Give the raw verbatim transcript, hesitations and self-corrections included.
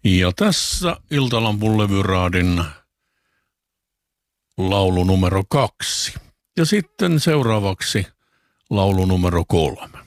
Ja tässä Iltalampun levyraadin laulu numero kaksi. Ja sitten seuraavaksi laulu numero kolme.